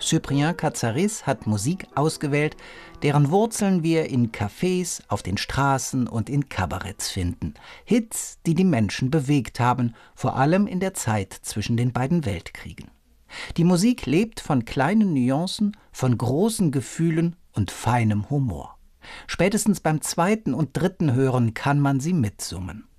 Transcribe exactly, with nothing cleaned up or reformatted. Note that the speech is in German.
Cyprien Katsaris hat Musik ausgewählt, deren Wurzeln wir in Cafés, auf den Straßen und in Kabaretts finden. Hits, die die Menschen bewegt haben, vor allem in der Zeit zwischen den beiden Weltkriegen. Die Musik lebt von kleinen Nuancen, von großen Gefühlen und feinem Humor. Spätestens beim zweiten und dritten Hören kann man sie mitsummen.